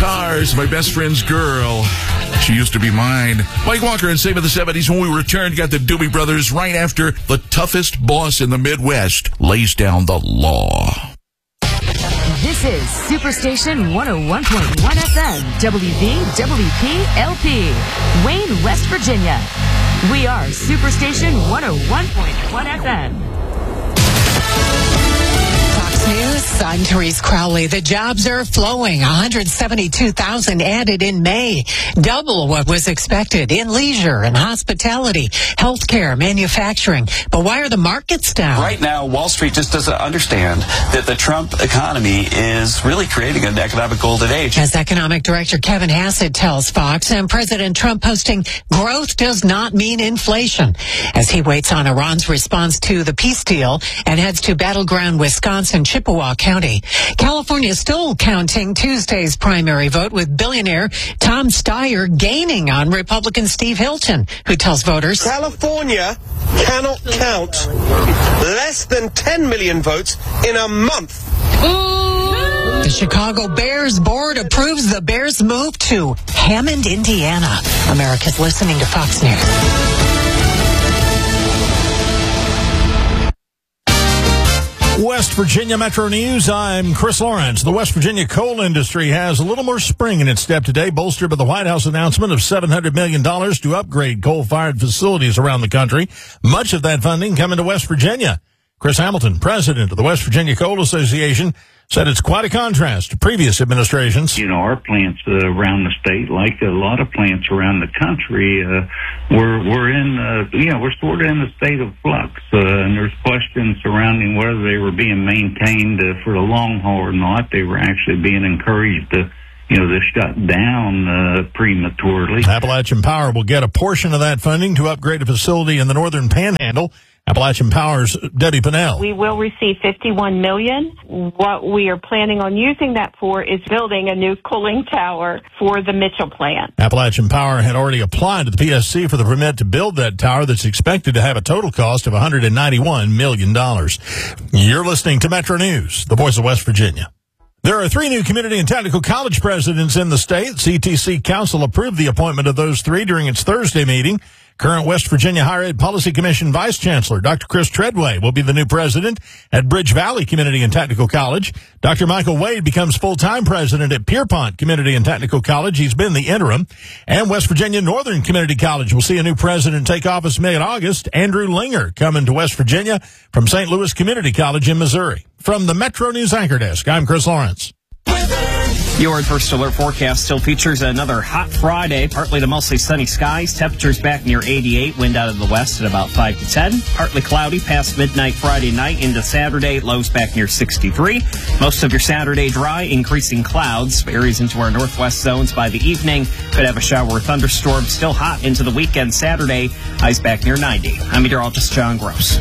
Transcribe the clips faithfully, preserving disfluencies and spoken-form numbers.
Cars, my best friend's girl. She used to be mine. Mike Walker and Save of the seventies. When we returned, got the Doobie Brothers right after the toughest boss in the Midwest lays down the law. This is Superstation one oh one point one F M, W V W P L P, Wayne, West Virginia. We are Superstation one oh one point one F M. News, I'm Therese Crowley. The jobs are flowing. one hundred seventy-two thousand added in May, double what was expected in leisure and hospitality, healthcare, manufacturing. But why are the markets down? Right now, Wall Street just doesn't understand that the Trump economy is really creating an economic golden age. As Economic Director Kevin Hassett tells Fox, and President Trump posting growth does not mean inflation, as he waits on Iran's response to the peace deal and heads to battleground Wisconsin, Chippewa County. California is still counting Tuesday's primary vote, with billionaire Tom Steyer gaining on Republican Steve Hilton, who tells voters California cannot count less than ten million votes in a month. The Chicago Bears board approves the Bears' move to Hammond, Indiana. America's listening to Fox News. West Virginia Metro News, I'm Chris Lawrence. The West Virginia coal industry has a little more spring in its step today, bolstered by the White House announcement of seven hundred million dollars to upgrade coal-fired facilities around the country. Much of that funding coming to West Virginia. Chris Hamilton, president of the West Virginia Coal Association, said it's quite a contrast to previous administrations. You know, our plants uh, around the state, like a lot of plants around the country, uh, we're, we're in, uh, you know, we're sort of in a state of flux, uh, and there's questions surrounding whether they were being maintained uh, for the long haul or not. They were actually being encouraged to, you know, to shut down uh, prematurely. Appalachian Power will get a portion of that funding to upgrade a facility in the northern Panhandle. Appalachian Power's Debbie Pinnell. We will receive fifty-one million dollars. What we are planning on using that for is building a new cooling tower for the Mitchell plant. Appalachian Power had already applied to the P S C for the permit to build that tower that's expected to have a total cost of one hundred ninety-one million dollars. You're listening to Metro News, the voice of West Virginia. There are three new community and technical college presidents in the state. C T C Council approved the appointment of those three during its Thursday meeting. Current West Virginia Higher Ed Policy Commission Vice Chancellor Doctor Chris Treadway will be the new president at Bridge Valley Community and Technical College. Doctor Michael Wade becomes full-time president at Pierpont Community and Technical College. He's been the interim. And West Virginia Northern Community College will see a new president take office mid-August. Andrew Linger coming to West Virginia from Saint Louis Community College in Missouri. From the Metro News Anchor Desk, I'm Chris Lawrence. Your first alert forecast still features another hot Friday, partly to mostly sunny skies. Temperatures back near eighty-eight, wind out of the west at about five to ten. Partly cloudy past midnight Friday night into Saturday, lows back near sixty-three. Most of your Saturday dry, increasing clouds. Areas into our northwest zones by the evening. Could have a shower or thunderstorm. Still hot into the weekend Saturday, highs back near ninety. I'm meteorologist John Gross.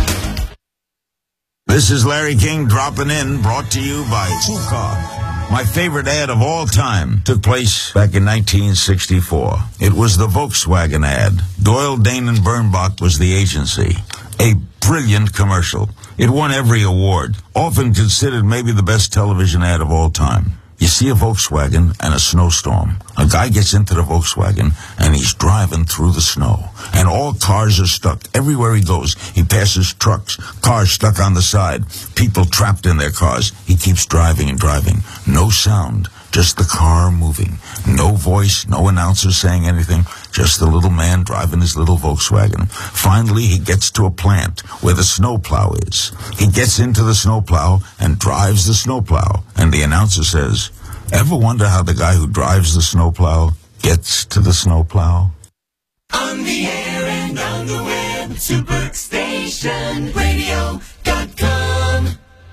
This is Larry King dropping in, brought to you by Fuka. My favorite ad of all time took place back in nineteen sixty-four. It was the Volkswagen ad. Doyle, Dane, and Bernbach was the agency. A brilliant commercial. It won every award, often considered maybe the best television ad of all time. You see a Volkswagen and a snowstorm. A guy gets into the Volkswagen and he's driving through the snow. And all cars are stuck. Everywhere he goes, he passes trucks, cars stuck on the side, people trapped in their cars. He keeps driving and driving. No sound, just the car moving. No voice, no announcer saying anything, just the little man driving his little Volkswagen. Finally, he gets to a plant where the snowplow is. He gets into the snowplow and drives the snowplow. And the announcer says, "Ever wonder how the guy who drives the snowplow gets to the snowplow?" On the air and on the web, Superstation Radio dot com.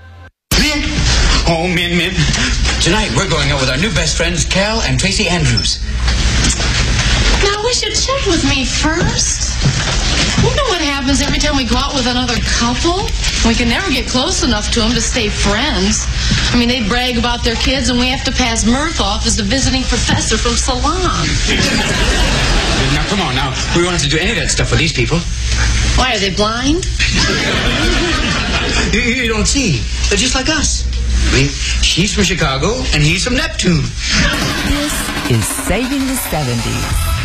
Oh, Min Min. Tonight we're going out with our new best friends, Cal and Tracy Andrews. Now, wish you'd check with me first. You know what happens every time we go out with another couple? We can never get close enough to them to stay friends. I mean, they brag about their kids, and we have to pass Mirth off as the visiting professor from Salon. Now, come on, now. We won't have to do any of that stuff with these people. Why, are they blind? you, you don't see. They're just like us. I mean, she's from Chicago, and he's from Neptune. is Saving the seventies.